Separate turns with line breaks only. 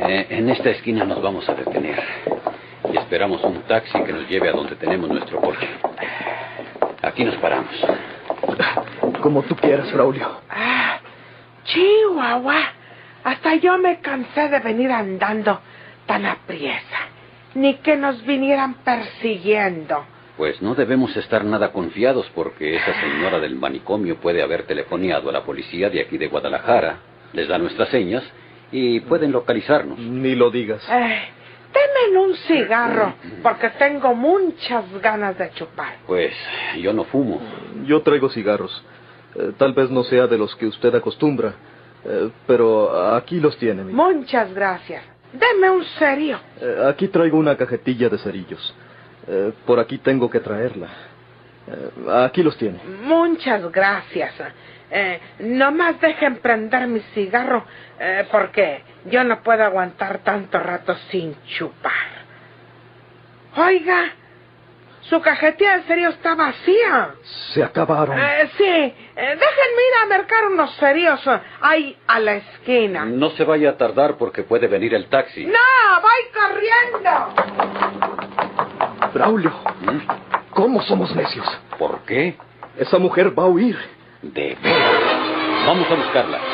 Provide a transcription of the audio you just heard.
En esta esquina nos vamos a detener. Y esperamos un taxi que nos lleve a donde tenemos nuestro coche. Aquí nos paramos.
Como tú quieras, Braulio.
Chihuahua. Hasta yo me cansé de venir andando tan apriesa. Ni que nos vinieran persiguiendo.
Pues no debemos estar nada confiados porque esa señora del manicomio puede haber telefoneado a la policía de aquí de Guadalajara. Les da nuestras señas y pueden localizarnos.
Ni lo digas.
Denme un cigarro, porque tengo muchas ganas de chupar.
Pues yo no fumo.
Yo traigo cigarros. Tal vez no sea de los que usted acostumbra, pero aquí los tiene. Mira.
Muchas gracias. Deme un cerillo.
Aquí traigo una cajetilla de cerillos. Por aquí tengo que traerla. Aquí los tiene.
Muchas gracias. Nomás dejen prender mi cigarro, porque yo no puedo aguantar tanto rato sin chupar. Oiga, su cajetilla de cerillos está vacía.
Se acabaron.
Sí, déjenme ir a mercar unos cerillos ahí a la esquina.
No se vaya a tardar porque puede venir el taxi.
¡No, voy corriendo!
Braulio, ¿cómo somos necios?
¿Por qué?
Esa mujer va a huir.
De veras. Vamos a buscarla.